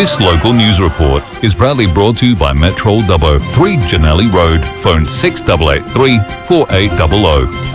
This local news report is proudly brought to you by Metro Dubbo, 3 Janelli Road, phone 6883 4800.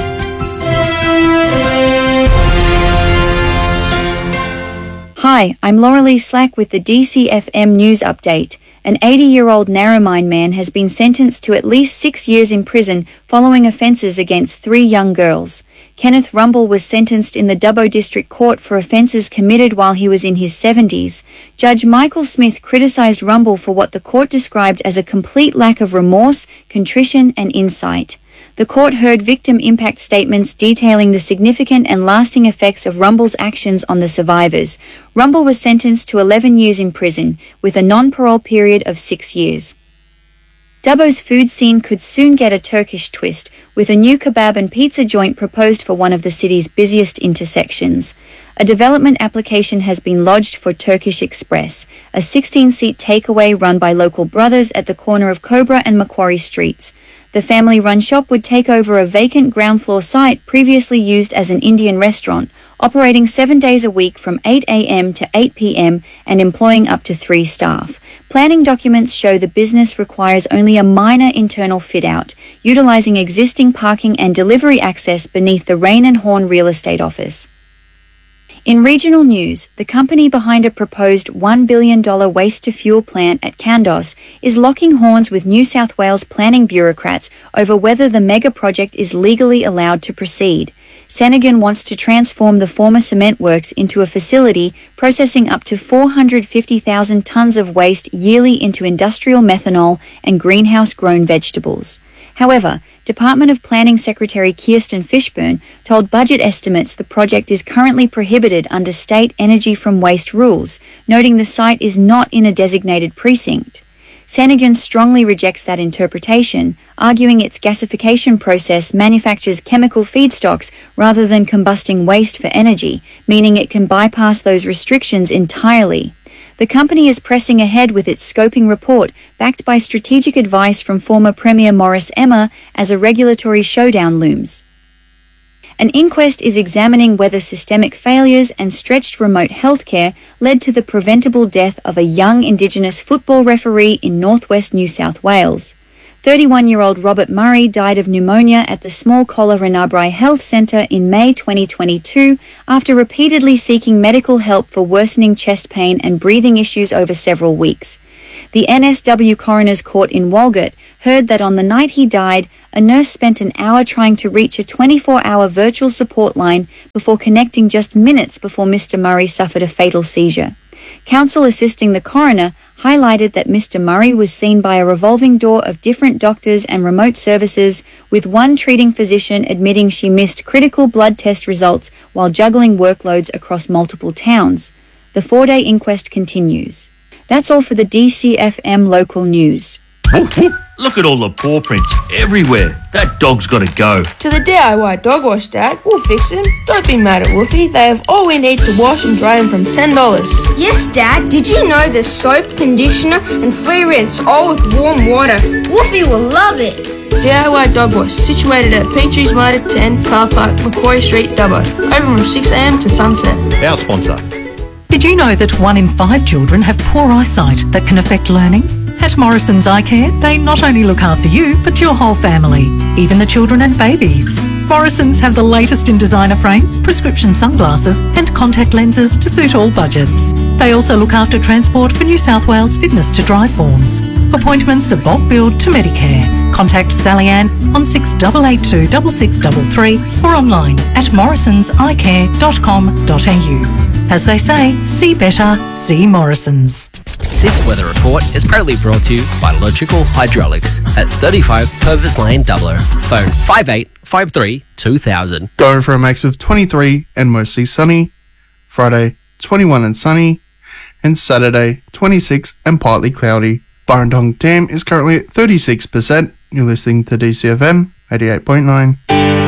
Hi, I'm Laura-Lee Slack with the DCFM News Update. An 80-year-old Narromine man has been sentenced to at least 6 years in prison following offences against 3 young girls. Kenneth Rumble was sentenced in the Dubbo District Court for offences committed while he was in his 70s. Judge Michael Smith criticised Rumble for what the court described as a complete lack of remorse, contrition and insight. The court heard victim impact statements detailing the significant and lasting effects of Rumble's actions on the survivors. Rumble was sentenced to 11 years in prison, with a non-parole period of 6 years. Dubbo's food scene could soon get a Turkish twist, with a new kebab and pizza joint proposed for one of the city's busiest intersections. A development application has been lodged for Turkish Express, a 16-seat takeaway run by local brothers at the corner of Cobra and Macquarie Streets. The family-run shop would take over a vacant ground floor site previously used as an Indian restaurant, operating 7 days a week from 8 a.m. to 8 p.m. and employing up to 3 staff. Planning documents show the business requires only a minor internal fit-out, utilizing existing parking and delivery access beneath the Rain and Horn real estate office. In regional news, the company behind a proposed $1 billion waste-to-fuel plant at Kandos is locking horns with New South Wales planning bureaucrats over whether the mega project is legally allowed to proceed. Senegan wants to transform the former cement works into a facility processing up to 450,000 tonnes of waste yearly into industrial methanol and greenhouse-grown vegetables. However, Department of Planning Secretary Kirsten Fishburn told Budget Estimates the project is currently prohibited under state energy from waste rules, noting the site is not in a designated precinct. Senegan strongly rejects that interpretation, arguing its gasification process manufactures chemical feedstocks rather than combusting waste for energy, meaning it can bypass those restrictions entirely. The company is pressing ahead with its scoping report, backed by strategic advice from former Premier Maurice Emmer as a regulatory showdown looms. An inquest is examining whether systemic failures and stretched remote healthcare led to the preventable death of a young Indigenous football referee in northwest New South Wales. 31-year-old Robert Murray died of pneumonia at the Small Collar Renabrai Health Centre in May 2022 after repeatedly seeking medical help for worsening chest pain and breathing issues over several weeks. The NSW Coroner's Court in Walgett heard that on the night he died, a nurse spent an hour trying to reach a 24-hour virtual support line before connecting just minutes before Mr. Murray suffered a fatal seizure. Counsel assisting the coroner highlighted that Mr. Murray was seen by a revolving door of different doctors and remote services, with one treating physician admitting she missed critical blood test results while juggling workloads across multiple towns. The 4-day inquest continues. That's all for the DCFM local news. Look at all the paw prints everywhere. That dog's got to go. To the DIY dog wash, Dad. We'll fix him. Don't be mad at Woofy. They have all we need to wash and dry him from $10. Yes, Dad. Did you know there's soap, conditioner and free rinse all with warm water? Woofy will love it. DIY dog wash, situated at Peachtree's Motor 10, Car Park, Macquarie Street, Dubbo. Open from 6 a.m. to sunset. Our sponsor. Did you know that 1 in 5 children have poor eyesight that can affect learning? At Morrison's Eye Care, they not only look after you, but your whole family, even the children and babies. Morrison's have the latest in designer frames, prescription sunglasses and contact lenses to suit all budgets. They also look after transport for New South Wales fitness to drive forms. Appointments are bulk billed to Medicare. Contact Sally Ann on 6882 6633 or online at morrisonseyecare.com.au. As they say, see better, see Morrisons. This weather report is proudly brought to you by Logical Hydraulics at 35 Purvis Lane, Dubbo. Phone 5853 2000. Going for a max of 23 and mostly sunny. Friday, 21 and sunny. And Saturday, 26 and partly cloudy. Burrendong Dam is currently at 36%. You're listening to DCFM 88.9.